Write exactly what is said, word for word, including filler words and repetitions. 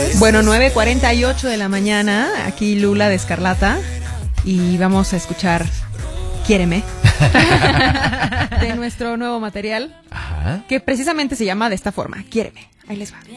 Bueno, nueve cuarenta y ocho de la mañana, aquí Lula de Escarlata, y vamos a escuchar Quiéreme, de nuestro nuevo material, ajá, que precisamente se llama de esta forma, Quiéreme. Ahí les va.